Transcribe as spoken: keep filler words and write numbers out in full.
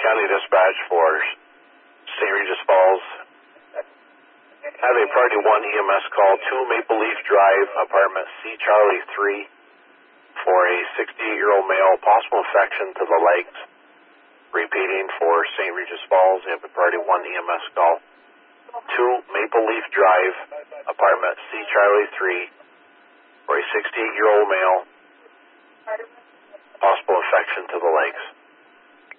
County Dispatch for Saint Regis Falls. Have a Priority one E M S call to Maple Leaf Drive, apartment C Charlie three, for a sixty-eight-year-old male, possible infection to the legs. Repeating for Saint Regis Falls, have a Priority one E M S call to Maple Leaf Drive, apartment C Charlie three, for a sixty-eight-year-old male, possible infection to the legs.